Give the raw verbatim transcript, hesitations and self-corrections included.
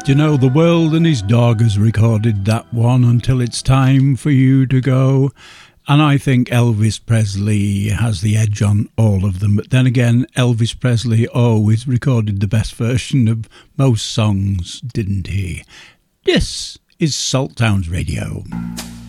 Do you know, the world and his dog has recorded that one, Until It's Time for You to Go. And I think Elvis Presley has the edge on all of them. But then again, Elvis Presley always recorded the best version of most songs, didn't he? This is Salt Towns Radio.